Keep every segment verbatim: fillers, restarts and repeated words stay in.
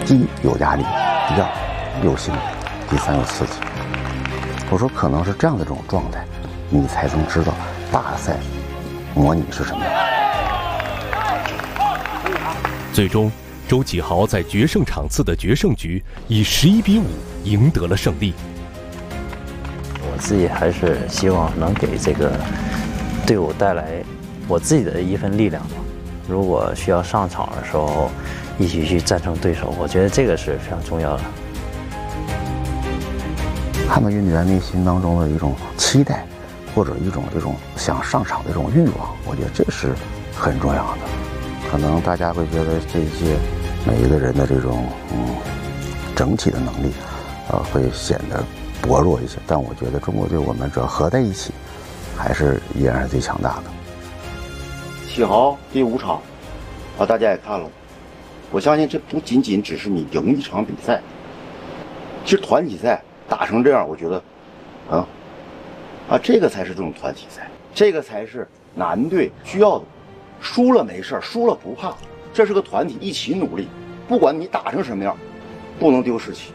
第一有压力，第二有兴奋，第三有刺激。我说可能是这样的这种状态，你才能知道大赛模拟是什么样。 最终，周启豪在决胜场次的决胜局以十一比五赢得了胜利。 我自己还是希望能给这个队伍带来我自己的一份力量吧。如果需要上场的时候一起去战胜对手，我觉得这个是非常重要的。 他们运动员内心当中的一种期待，或者一种这种想上场的这种欲望，我觉得这是很重要的。可能大家会觉得这一届每一个人的这种嗯整体的能力，呃，会显得薄弱一些。但我觉得中国队我们只要合在一起，还是依然是最强大的。 启豪第五场，啊，大家也看了，我相信这不仅仅只是你赢一场比赛，其实团体赛打成这样，我觉得，啊，啊，这个才是这种团体赛，这个才是男队需要的。输了没事，输了不怕，这是个团体，一起努力，不管你打成什么样，不能丢士气。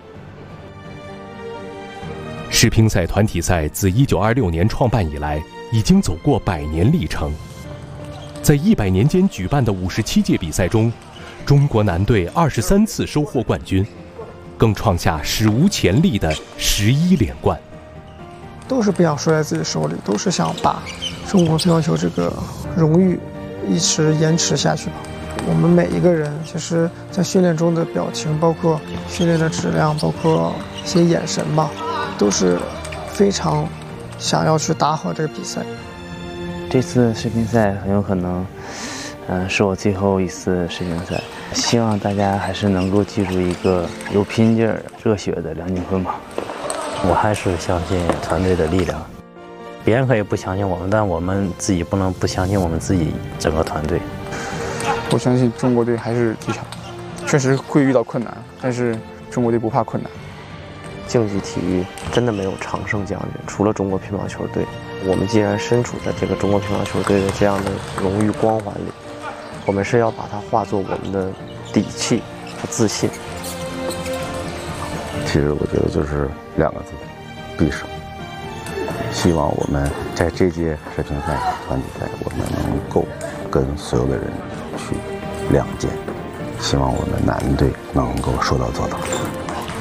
世乒赛团体赛自一九二六年创办以来，已经走过百年历程。在一百年间举办的五十七届比赛中，中国男队二十三次收获冠军，更创下史无前例的十一连冠。 都是不想输在自己手里，都是想把中国乒乓球这个荣誉一直延迟下去吧。我们每一个人其实在训练中的表情，包括训练的质量，包括一些眼神吧，都是非常想要去打好这个比赛。 这次世乒赛很有可能，嗯、呃，是我最后一次世乒赛。希望大家还是能够记住一个有拼劲儿、热血的梁靖昆吧。我还是相信团队的力量。别人可以不相信我们，但我们自己不能不相信我们自己整个团队。 我相信中国队还是最强，确实会遇到困难，但是中国队不怕困难。 竞技体育真的没有常胜将军，除了中国乒乓球队。我们既然身处在这个中国乒乓球队的这样的荣誉光环里，我们是要把它化作我们的底气和自信。 其实我觉得就是两个字：必胜。希望我们在这届世乒赛团体赛，我们能够跟所有的人去亮剑。希望我们男队能够说到做到。